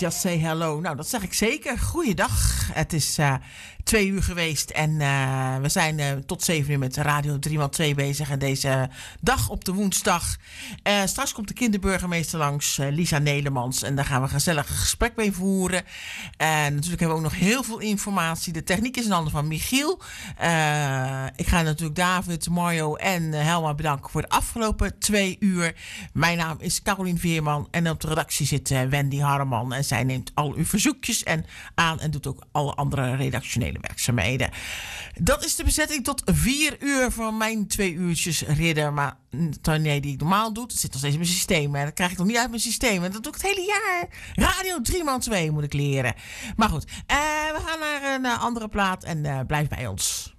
Just say hello. Nou, dat zeg ik zeker. Goeiedag. Het is 2 uur geweest en we zijn tot 7 uur met Radio 3x2 bezig. En deze dag op de woensdag. Straks komt de kinderburgemeester langs, Lisa Nedermans. En daar gaan we een gezellig gesprek mee voeren. En natuurlijk hebben we ook nog heel veel informatie. De techniek is in handen van Michiel. Ik ga natuurlijk David, Mario en Helma bedanken voor de afgelopen 2 uur. Mijn naam is Carolien Veerman en op de redactie zit Wendy Harreman. En zij neemt al uw verzoekjes aan en doet ook alle andere redactionele werkzaamheden. Dat is de bezetting tot 4 uur van mijn 2 uurtjes ridder. Maar nee, die ik normaal doe, dat zit nog steeds in mijn systeem. En dat krijg ik nog niet uit mijn systeem. En dat doe ik het hele jaar. Radio 3x2 moet ik leren. Maar goed, we gaan naar een andere plaat en blijf bij ons.